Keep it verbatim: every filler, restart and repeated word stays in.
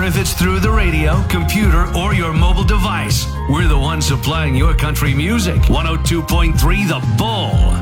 matter if it's through the radio, computer, or your mobile device. We're the ones supplying your country music. one oh two point three The Bull.